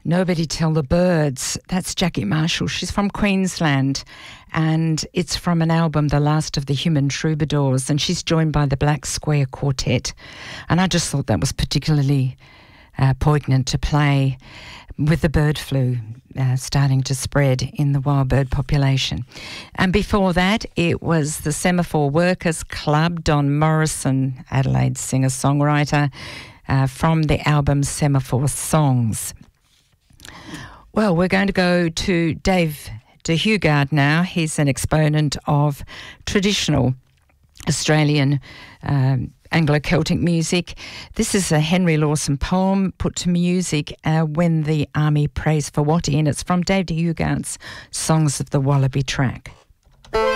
Nobody Tell the Birds. That's Jackie Marshall. She's from Queensland, and it's from an album, The Last of the Human Troubadours, and she's joined by the Black Square Quartet. And I just thought that was particularly poignant to play with the bird flu starting to spread in the wild bird population. And before that, it was the Semaphore Workers Club, Don Morrison, Adelaide singer-songwriter, from the album Semaphore Songs. Well, we're going to go to Dave de Hugard now. He's an exponent of traditional Australian Anglo-Celtic music. This is a Henry Lawson poem put to music, When the Army Prays for Watty, and it's from Dave de Hugard's Songs of the Wallaby track.